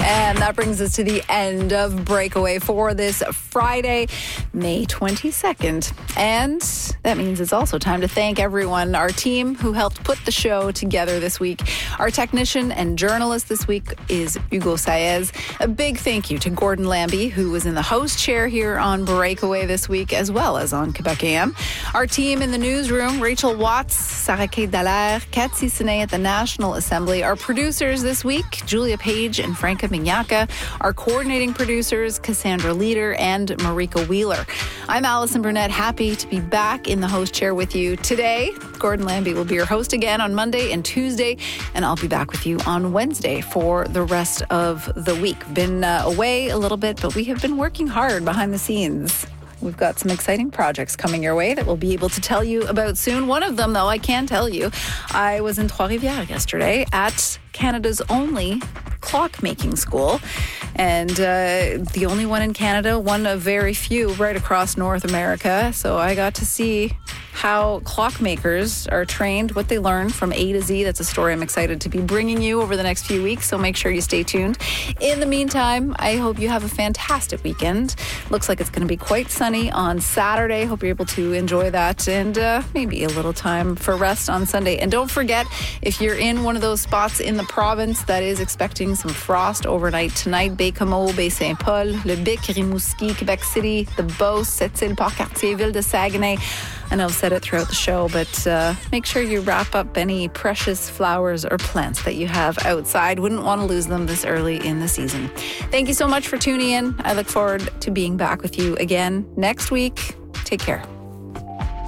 And that brings us to the end of Breakaway for this Friday, May 22nd. And that means it's also time to thank everyone, our team who helped put the show together this week. Our technician and journalist this week is Hugo Saez. A big thank you to Gordon Lambie, who was in the host chair here on Breakaway this week, as well as on Quebec AM. Our team in the newsroom, Rachel Watts, Sarah-Kate Dallaire, Cathy Sine at the National Assembly. Our producers this week, Julia Page and Franca Mignacca. Our coordinating producers, Cassandra Leader and Marika Wheeler. I'm Allison Burnett, happy to be back in the host chair with you today. Gordon Lambie will be your host again on Monday and Tuesday, and I'll be back with you on Wednesday for the rest of the week. Been away a little bit, but we have been working hard behind the scenes. We've got some exciting projects coming your way that we'll be able to tell you about soon. One of them, though, I can tell you. I was in Trois-Rivières yesterday at Canada's only clock-making school, and the only one in Canada, one of very few right across North America. So I got to see how clockmakers are trained, what they learn from A to Z. That's a story I'm excited to be bringing you over the next few weeks, so make sure you stay tuned. In the meantime, I hope you have a fantastic weekend. Looks like it's going to be quite sunny on Saturday. Hope you're able to enjoy that, and maybe a little time for rest on Sunday. And don't forget, if you're in one of those spots in the province that is expecting some frost overnight tonight, Baie-Comeau, Baie-Saint-Paul, Le Bic, Rimouski, Quebec City, the Beauce, Sept-Îles, Port-Cartier, Ville de Saguenay. I know I've said it throughout the show, but make sure you wrap up any precious flowers or plants that you have outside. Wouldn't want to lose them this early in the season. Thank you so much for tuning in. I look forward to being back with you again next week. Take care.